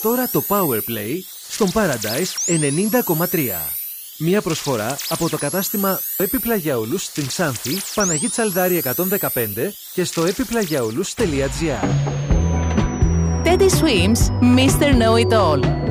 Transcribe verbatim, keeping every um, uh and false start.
τώρα το Powerplay στον Paradise ενενήντα κόμμα τρία. Μια προσφορά από το κατάστημα Επιπλαγιαούλους στην Ξάνθη, Παναγή Τσαλδάρη εκατόν δεκαπέντε και στο επιπλαγιαούλους τελεία τζι άρ. Teddy Swims, μίστερ Know It All.